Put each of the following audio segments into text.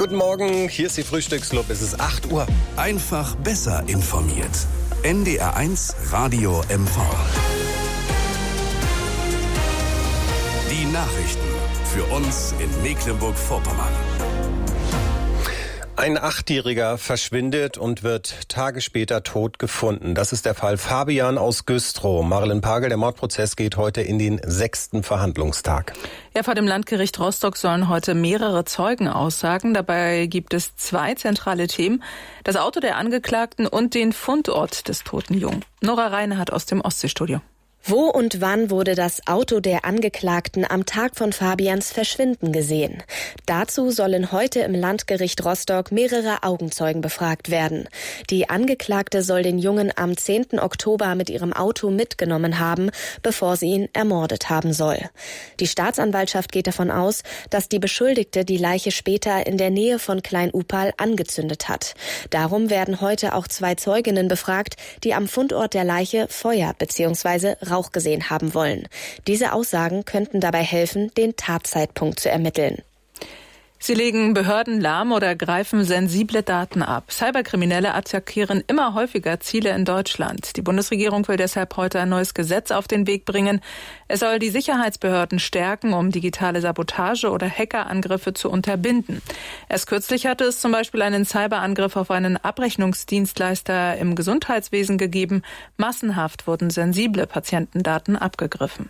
Guten Morgen, hier ist die Frühstücksclub. Es ist 8 Uhr. Einfach besser informiert. NDR1 Radio MV. Die Nachrichten für uns in Mecklenburg-Vorpommern. Ein 8-Jähriger verschwindet und wird Tage später tot gefunden. Das ist der Fall Fabian aus Güstrow. Marilyn Pagel, der Mordprozess geht heute in den 6. Verhandlungstag. Ja, vor dem Landgericht Rostock sollen heute mehrere Zeugen aussagen. Dabei gibt es 2 zentrale Themen: das Auto der Angeklagten und den Fundort des toten Jungen. Nora Reinhardt aus dem Ostseestudio. Wo und wann wurde das Auto der Angeklagten am Tag von Fabians Verschwinden gesehen? Dazu sollen heute im Landgericht Rostock mehrere Augenzeugen befragt werden. Die Angeklagte soll den Jungen am 10. Oktober mit ihrem Auto mitgenommen haben, bevor sie ihn ermordet haben soll. Die Staatsanwaltschaft geht davon aus, dass die Beschuldigte die Leiche später in der Nähe von Klein-Upal angezündet hat. Darum werden heute auch 2 Zeuginnen befragt, die am Fundort der Leiche Feuer bzw. Rauch gesehen haben wollen. Diese Aussagen könnten dabei helfen, den Tatzeitpunkt zu ermitteln. Sie legen Behörden lahm oder greifen sensible Daten ab. Cyberkriminelle attackieren immer häufiger Ziele in Deutschland. Die Bundesregierung will deshalb heute ein neues Gesetz auf den Weg bringen. Es soll die Sicherheitsbehörden stärken, um digitale Sabotage oder Hackerangriffe zu unterbinden. Erst kürzlich hatte es zum Beispiel einen Cyberangriff auf einen Abrechnungsdienstleister im Gesundheitswesen gegeben. Massenhaft wurden sensible Patientendaten abgegriffen.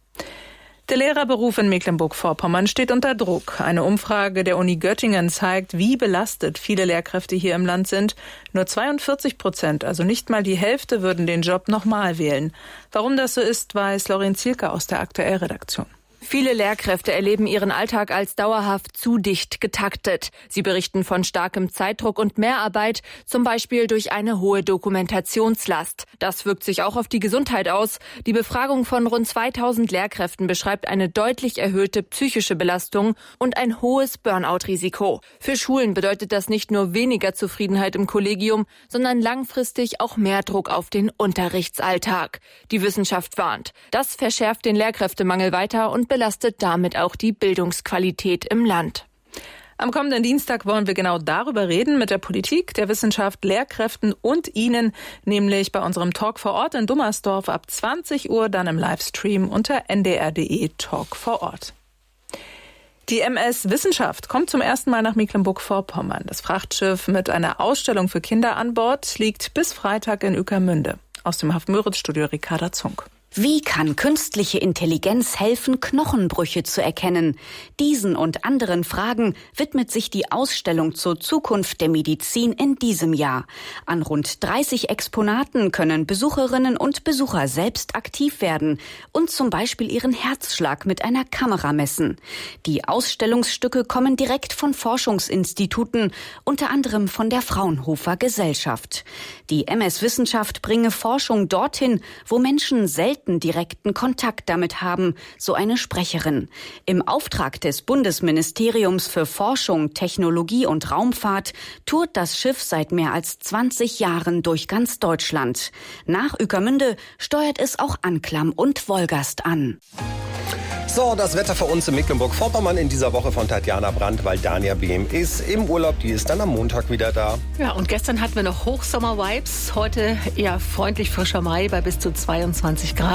Der Lehrerberuf in Mecklenburg-Vorpommern steht unter Druck. Eine Umfrage der Uni Göttingen zeigt, wie belastet viele Lehrkräfte hier im Land sind. Nur 42%, also nicht mal die Hälfte, würden den Job nochmal wählen. Warum das so ist, weiß Lauren Zielke aus der Aktuell-Redaktion. Viele Lehrkräfte erleben ihren Alltag als dauerhaft zu dicht getaktet. Sie berichten von starkem Zeitdruck und Mehrarbeit, zum Beispiel durch eine hohe Dokumentationslast. Das wirkt sich auch auf die Gesundheit aus. Die Befragung von rund 2000 Lehrkräften beschreibt eine deutlich erhöhte psychische Belastung und ein hohes Burnout-Risiko. Für Schulen bedeutet das nicht nur weniger Zufriedenheit im Kollegium, sondern langfristig auch mehr Druck auf den Unterrichtsalltag. Die Wissenschaft warnt. Das verschärft den Lehrkräftemangel weiter und belastet damit auch die Bildungsqualität im Land. Am kommenden Dienstag wollen wir genau darüber reden mit der Politik, der Wissenschaft, Lehrkräften und Ihnen, nämlich bei unserem Talk vor Ort in Dummersdorf ab 20 Uhr, dann im Livestream unter ndr.de Talk vor Ort. Die MS Wissenschaft kommt zum ersten Mal nach Mecklenburg-Vorpommern. Das Frachtschiff mit einer Ausstellung für Kinder an Bord liegt bis Freitag in Ueckermünde. Aus dem Haft-Möritz-Studio Ricarda Zunk. Wie kann künstliche Intelligenz helfen, Knochenbrüche zu erkennen? Diesen und anderen Fragen widmet sich die Ausstellung zur Zukunft der Medizin in diesem Jahr. An rund 30 Exponaten können Besucherinnen und Besucher selbst aktiv werden und zum Beispiel ihren Herzschlag mit einer Kamera messen. Die Ausstellungsstücke kommen direkt von Forschungsinstituten, unter anderem von der Fraunhofer Gesellschaft. Die MS Wissenschaft bringe Forschung dorthin, wo Menschen selten direkten Kontakt damit haben, so eine Sprecherin. Im Auftrag des Bundesministeriums für Forschung, Technologie und Raumfahrt tourt das Schiff seit mehr als 20 Jahren durch ganz Deutschland. Nach Ueckermünde steuert es auch Anklam und Wolgast an. So, das Wetter für uns in Mecklenburg-Vorpommern in dieser Woche von Tatjana Brandt, weil Dania Behm ist im Urlaub. Die ist dann am Montag wieder da. Ja, und gestern hatten wir noch Hochsommer-Vibes. Heute eher freundlich frischer Mai bei bis zu 22 Grad.